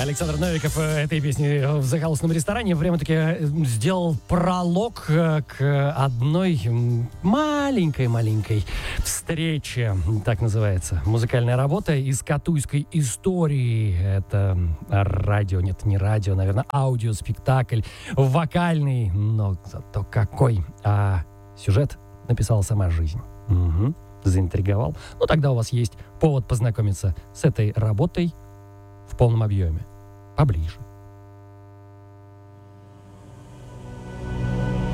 Александр Новиков этой песни в «Захолустном ресторане» прямо-таки сделал пролог к одной маленькой встрече, так называется. Музыкальная работа из катуйской истории. Это радио, нет, не радио, наверное, аудиоспектакль, вокальный, но зато какой. А сюжет написала сама жизнь. Угу. Заинтриговал. Ну, тогда у вас есть повод познакомиться с этой работой в полном объеме. Поближе.